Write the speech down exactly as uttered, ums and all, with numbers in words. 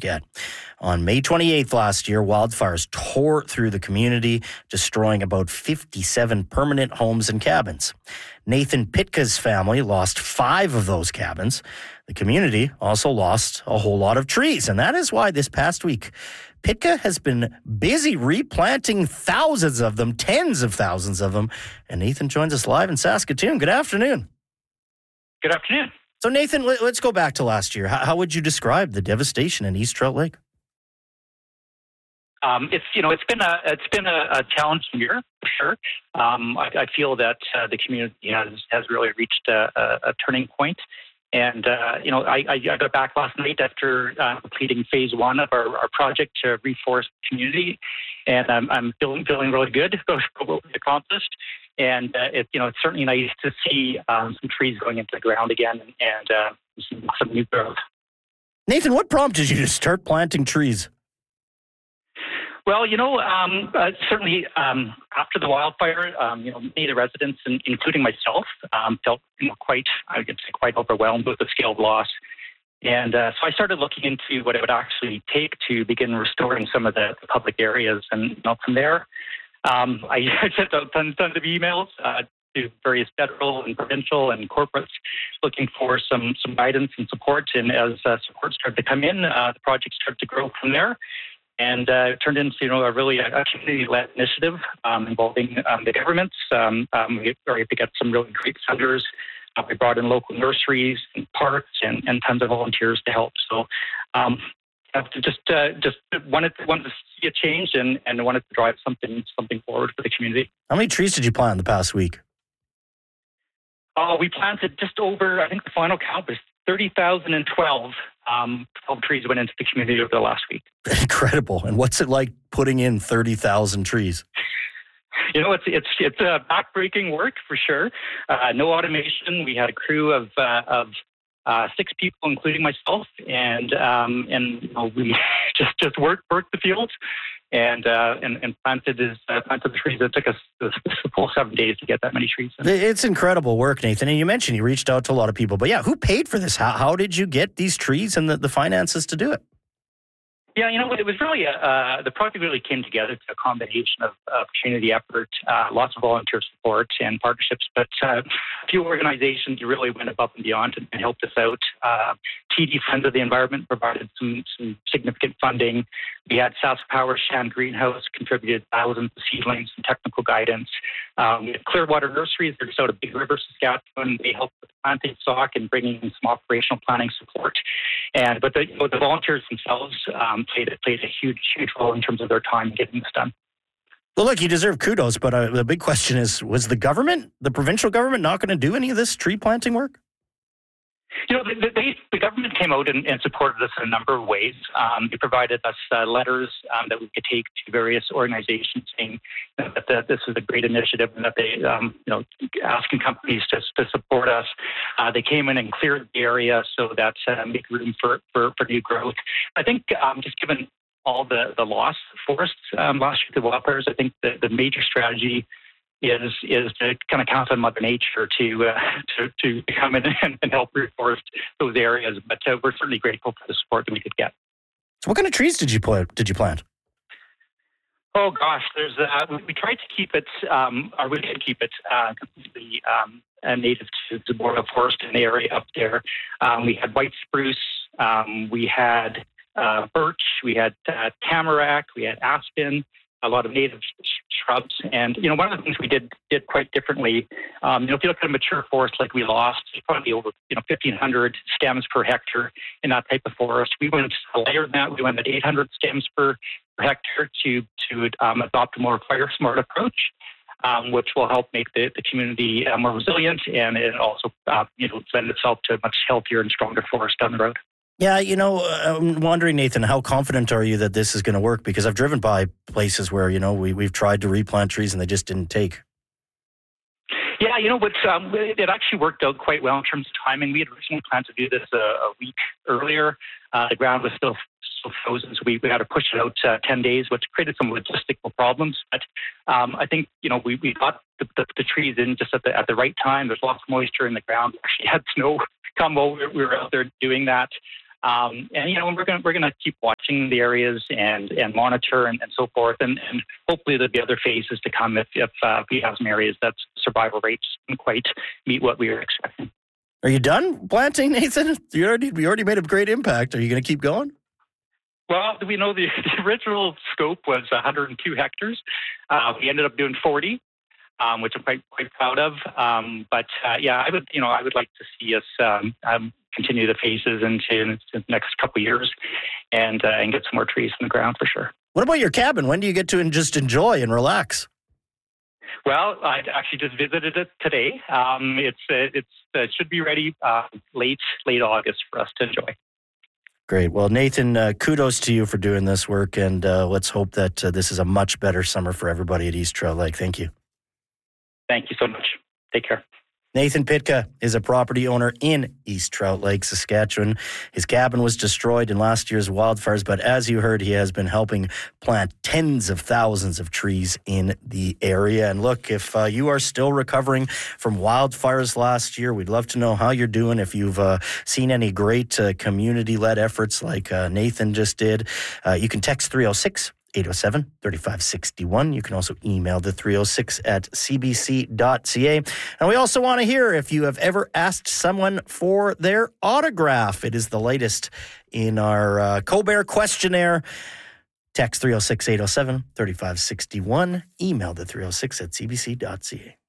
forget. On May twenty-eighth last year, wildfires tore through the community, destroying about fifty-seven permanent homes and cabins. Nathan Pitka's family lost five of those cabins. The community also lost a whole lot of trees, and that is why this past week, Pitka has been busy replanting thousands of them, tens of thousands of them. And Nathan joins us live in Saskatoon. Good afternoon. Good afternoon. So Nathan, let's go back to last year. How would you describe the devastation in East Trout Lake? Um, it's you know it's been a it's been a, a challenging year for sure. Um, I, I feel that uh, the community has has really reached a, a, a turning point. And, uh, you know, I, I got back last night after uh, completing phase one of our, our project to reforest the community. And I'm, I'm feeling, feeling really good about what we accomplished. And, uh, it, you know, it's certainly nice to see um, some trees going into the ground again and uh, some, some new growth. Nathan, what prompted you to start planting trees? Well, you know, um, uh, certainly um, after the wildfire, um, you know, many of the residents, and including myself, um, felt you know quite, I would say, quite overwhelmed with the scale of loss. And uh, so I started looking into what it would actually take to begin restoring some of the, the public areas. And you know, from there, um, I, I sent out tons, tons of emails uh, to various federal and provincial and corporates looking for some some guidance and support. And as uh, support started to come in, uh, the project started to grow from there. And uh, it turned into, you know, a really a community-led initiative um, involving um, the governments. Um, um, we were able to get some really great funders. Uh, we brought in local nurseries and parks and, and tons of volunteers to help. So, um, just uh, just wanted wanted to see a change and, and wanted to drive something something forward for the community. How many trees did you plant in the past week? Oh, we planted just over. I think the final count was thirty thousand twelve. Um, twelve trees went into the community over the last week. Incredible. And what's it like putting in thirty thousand trees? You know, it's it's it's uh, backbreaking work for sure. Uh, no automation. We had a crew of uh, of uh, six people, including myself, and um, and you know, we just just worked worked the fields and uh, and, and planted his, uh, planted the trees. It took us the full seven days to get that many trees in. It's incredible work, Nathan. And you mentioned you reached out to a lot of people, but yeah, who paid for this? How how did you get these trees and the, the finances to do it? Yeah, you know, it was really, a, uh, the project really came together to a combination of, of community effort, uh, lots of volunteer support and partnerships, but uh, a few organizations really went above and beyond and, and helped us out. Uh, T D Friends of the Environment provided some, some significant funding. We had SaskPower Shan Greenhouse contributed thousands of seedlings and technical guidance. Um, we had Clearwater Nurseries, they're just out of Big River, Saskatchewan. They helped with planting stock and bringing in some operational planning support. And but the, you know, the volunteers themselves um, played played a huge huge role in terms of their time getting this done. Well, look, you deserve kudos, but uh, the big question is: was the government, the provincial government, not going to do any of this tree planting work? You know, the, they, the government came out and, and supported us in a number of ways. Um, they provided us uh, letters um, that we could take to various organizations saying that the, this is a great initiative and that they, um, you know, asking companies to, to support us. Uh, they came in and cleared the area so that uh, make room for, for, for new growth. I think um, just given all the, the loss of forests um, last year, the wildfires, I think the, the major strategy is is to kind of count on Mother Nature to uh, to to come in and, and help reforest those areas. But uh, we're certainly grateful for the support that we could get. So, what kind of trees did you plant? Did you plant? Oh gosh, there's uh, we, we tried to keep it, um, or we did keep it uh, completely um, uh, native to the Boreal Forest in the area up there. Um, we had white spruce, um, we had uh, birch, we had uh, tamarack, we had aspen. A lot of native shrubs, and you know, one of the things we did did quite differently. Um, you know, if you look at a mature forest like we lost, it's probably over you know fifteen hundred stems per hectare in that type of forest. We went later than that. We went at eight hundred stems per, per hectare to to um, adopt a more fire smart approach, um, which will help make the, the community uh, more resilient, and it also uh, you know lend itself to a much healthier and stronger forest down the road. Yeah, you know, I'm wondering, Nathan, how confident are you that this is going to work? Because I've driven by places where, you know, we, we've tried to replant trees and they just didn't take. Yeah, you know, what's, um, it actually worked out quite well in terms of timing. We had originally planned to do this a, a week earlier. Uh, the ground was still, still frozen, so we, we had to push it out uh, ten days, which created some logistical problems. But um, I think, you know, we, we got the, the, the trees in just at the, at the right time. There's lots of moisture in the ground. We actually had snow come over. We were out there doing that. Um, and you know, we're going we're going to keep watching the areas and and monitor and, and so forth, and, and hopefully there'll be other phases to come if if uh, we have some areas that survival rates didn't quite meet what we were expecting. Are you done planting, Nathan? You already we already made a great impact. Are you going to keep going? Well, we know the, the original scope was one hundred two hectares. Uh, we ended up doing forty, um, which I'm quite quite proud of. Um, but uh, yeah, I would you know I would like to see us um, um, continue the phases into the next couple of years, and uh, and get some more trees in the ground for sure. What about your cabin? When do you get to just enjoy and relax? Well, I actually just visited it today. Um, it's uh, it's uh, it should be ready uh, late late August for us to enjoy. Great. Well, Nathan, uh, kudos to you for doing this work, and uh, let's hope that uh, this is a much better summer for everybody at East Trout Lake. Thank you. Thank you so much. Take care. Nathan Pitka is a property owner in East Trout Lake, Saskatchewan. His cabin was destroyed in last year's wildfires, but as you heard, he has been helping plant tens of thousands of trees in the area. And look, if uh, you are still recovering from wildfires last year, we'd love to know how you're doing. If you've uh, seen any great uh, community-led efforts like uh, Nathan just did, uh, you can text three oh six, eight oh seven, three five six one. You can also email the three oh six at c b c dot c a. And we also want to hear if you have ever asked someone for their autograph. It is the latest in our uh, Colbert questionnaire. Text three oh six, eight oh seven, three five six one. Email the three oh six at c b c dot c a.